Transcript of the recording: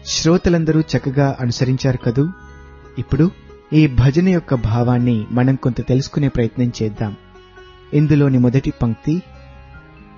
శ్రోతలందరూ చక్కగా అనుసరించారు కదూ. ఇప్పుడు ఈ భజన యొక్క భావాన్ని మనం కొంత తెలుసుకునే ప్రయత్నం చేద్దాం. ఇందులోని మొదటి పంక్తి